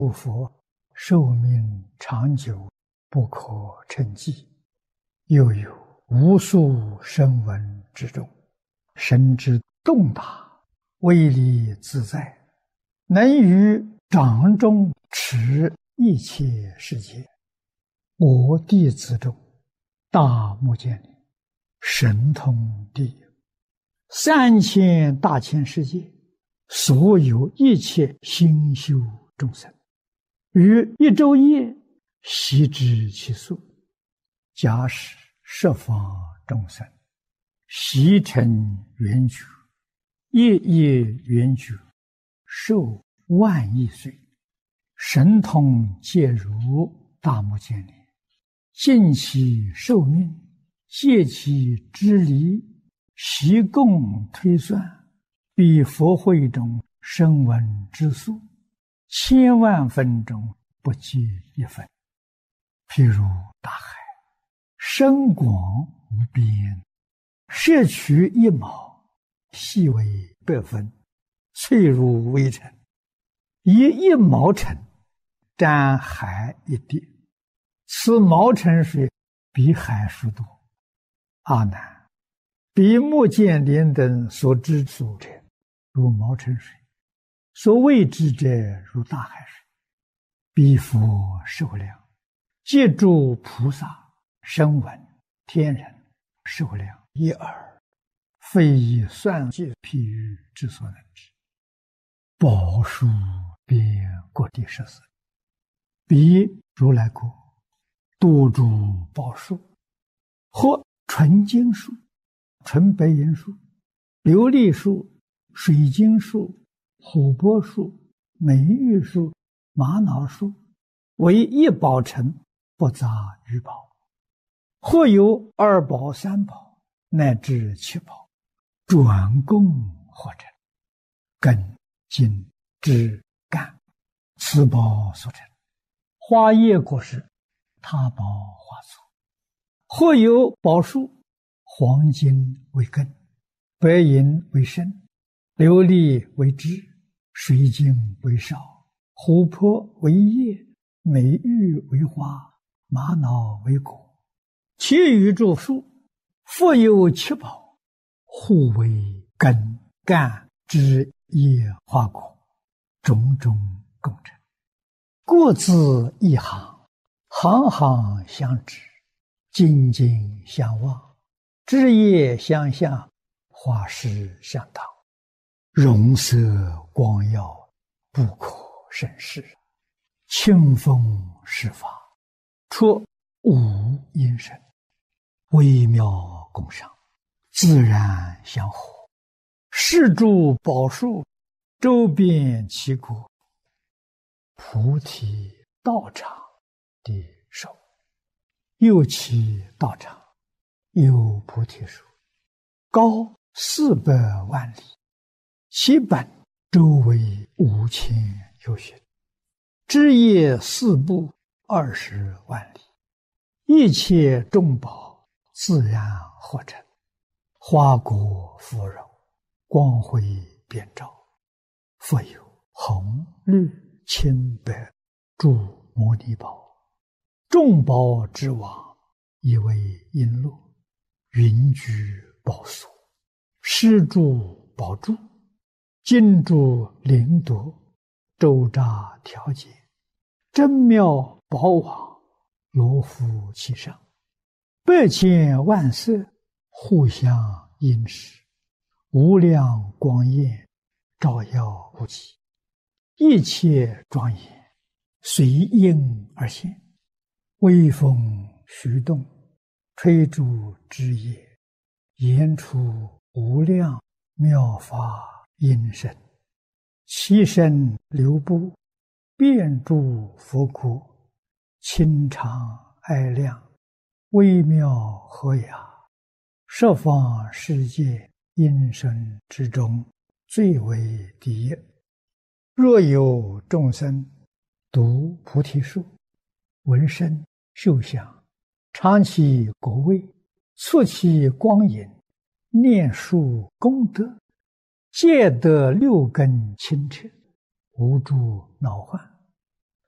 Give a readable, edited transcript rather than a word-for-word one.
故佛寿命长久，不可称计。又有无数声闻之众，神之洞达，威力自在，能于掌中持一切世界。我弟子中，大目犍连神通第一，3000大千世界，所有一切心修众生，于一昼夜悉知其数。假使十方众生悉成圆觉，夜夜圆觉，寿万亿岁，神通皆如大目犍连，尽其寿命，借其之离，悉共推算，比佛会中声闻之数，1000万分中不及一分。譬如大海，深广无边，摄取一毛，细为100分，脆如微尘，以1毛尘沾海一滴，此毛尘水比海数多。阿难，比目犍连等所知所者，如毛尘水；所谓知者，如大海水。彼佛寿量，皆诸菩萨、声闻、天人寿量一耳，非以算计譬喻之所能知。宝树遍各地14，彼如来国多诸宝树，或纯金树、纯白银树、琉璃树、水晶树、琥珀树、美玉树、玛瑙树，为一宝城，不杂于宝。或有2宝、3宝，乃至7宝，转供或成，根、茎、枝、干，此宝所成。花叶果实，他宝花簇。或有宝树，黄金为根，白银为身，琉璃为枝，水晶为少，琥珀为叶，美玉为花，玛瑙为果。其余诸树，复有7宝，互为根、干、枝、叶、花、果，种种共成，各自一行，行行相知，紧紧相望，枝叶相向，花实相当，容色光耀，不可胜视。清风施法，出无因声，微妙共赏，自然相合。是诸宝树，周遍其国，菩提道场的手。又其道场有菩提树，高400万里，其本周围5000由旬，枝叶4部20万里，一切众宝自然合成，花果芙蓉，光辉遍照，复有红、绿、青、白诸摩尼宝。众宝之王，以为璎珞，云居宝所，施诸宝柱，金珠灵夺，周匝调节，真妙宝网，罗浮其上，100千万色，互相映饰，无量光焰，照耀无极，一切庄严，随应而现。微风徐动，吹诸枝叶，言出无量妙法音声，其声流布，遍诸佛国，清长哀亮，微妙和雅，十方世界音声之中，最为第一。若有众生读菩提树，闻声嗅香，尝其果味，触其光影，念树功德，皆得6根清澈，无诸恼患。